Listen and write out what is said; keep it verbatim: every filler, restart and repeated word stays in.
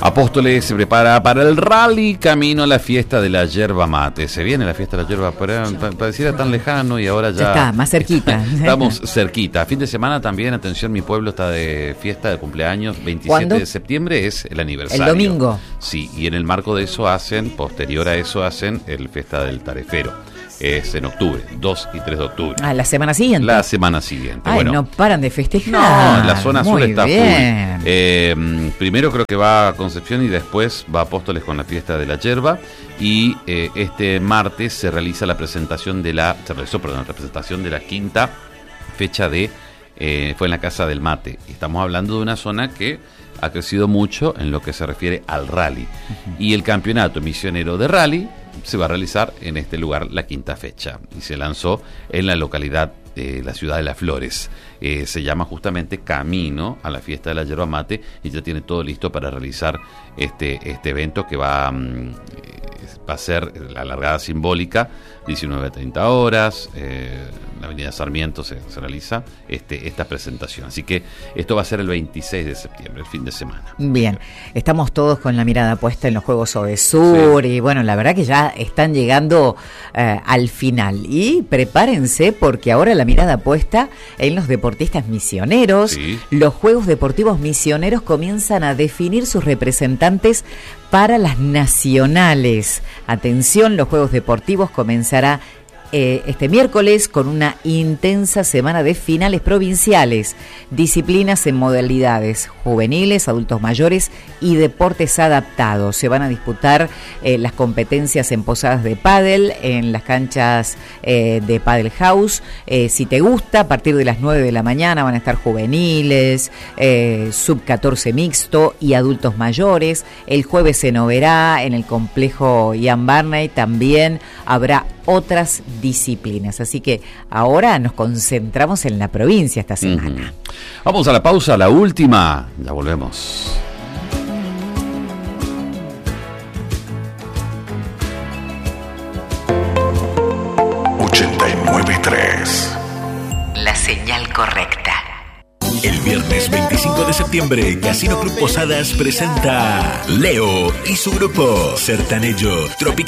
Apóstoles se prepara para el rally camino a la fiesta de la yerba mate. Se viene la fiesta de la yerba, pero pareciera tan lejano y ahora ya... ya está, más cerquita. Estamos cerquita. Fin de semana también, atención, mi pueblo está de fiesta de cumpleaños. veintisiete ¿Cuándo? de septiembre es el aniversario. El domingo. Sí, y en el marco de eso hacen, posterior a eso hacen el fiesta del tarefero. Es en octubre, dos y tres de octubre. Ah, la semana siguiente. La semana siguiente. Ay, bueno, no paran de festejar. no, la zona azul Muy está bien. full. Eh, primero creo que va a Concepción y después va a Apóstoles con la fiesta de la yerba. Y eh, este martes se realiza la presentación de la, se realizó, perdón, la presentación de la quinta fecha de, eh, fue en la Casa del Mate. Estamos hablando de una zona que ha crecido mucho en lo que se refiere al rally. Uh-huh. Y el campeonato misionero de rally se va a realizar en este lugar la quinta fecha y se lanzó en la localidad de la ciudad de Las Flores. Eh, se llama justamente Camino a la fiesta de la yerba mate y ya tiene todo listo para realizar este, este evento que va, um, va a ser la largada simbólica, diecinueve a treinta horas, eh, en la avenida Sarmiento se, se realiza este, esta presentación. Así que esto va a ser el veintiséis de septiembre, el fin de semana. Bien, estamos todos con la mirada puesta en los Juegos Odesur, sí. Y bueno, la verdad que ya están llegando eh, al final y prepárense porque ahora la mirada puesta en los deportistas misioneros. Sí. Los Juegos Deportivos Misioneros comienzan a definir sus representantes para las nacionales. Atención, los Juegos Deportivos comenzará Eh, este miércoles con una intensa semana de finales provinciales, disciplinas en modalidades juveniles, adultos mayores y deportes adaptados. Se van a disputar eh, las competencias en posadas de pádel, en las canchas eh, de Padel House. Eh, si te gusta, a partir de las nueve de la mañana van a estar juveniles, eh, sub catorce mixto y adultos mayores. El jueves en Oberá, en el complejo Ian Barney, también habrá otras disciplinas. Así que ahora nos concentramos en la provincia esta semana. Uh-huh. Vamos a la pausa, la última. Ya volvemos. ochenta y nueve punto tres. La señal correcta. El viernes veinticinco de septiembre, Casino Club Posadas presenta Leo y su grupo Sertanejo Tropical.